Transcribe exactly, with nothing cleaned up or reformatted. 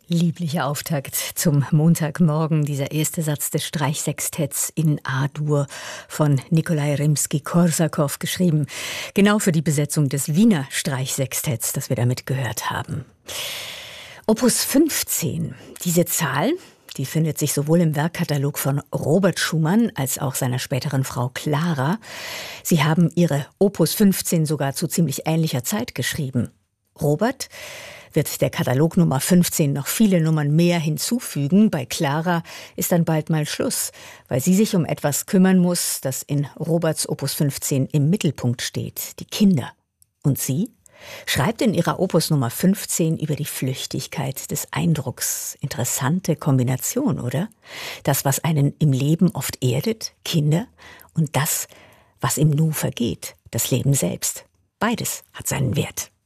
Lieblicher Auftakt zum Montagmorgen, dieser erste Satz des Streichsextetts in A-Dur von Nikolai Rimski-Korsakow geschrieben. Genau für die Besetzung des Wiener Streichsextetts, das wir damit gehört haben. Opus fünfzehn, diese Zahl, die findet sich sowohl im Werkkatalog von Robert Schumann als auch seiner späteren Frau Clara. Sie haben ihre Opus fünfzehn sogar zu ziemlich ähnlicher Zeit geschrieben. Robert wird der Katalog Nummer fünfzehn noch viele Nummern mehr hinzufügen. Bei Clara ist dann bald mal Schluss, weil sie sich um etwas kümmern muss, das in Roberts Opus fünfzehn im Mittelpunkt steht, die Kinder. Und sie schreibt in ihrer Opus Nummer fünfzehn über die Flüchtigkeit des Eindrucks. Interessante Kombination, oder? Das, was einen im Leben oft erdet, Kinder, und das, was im Nu vergeht, das Leben selbst. Beides hat seinen Wert.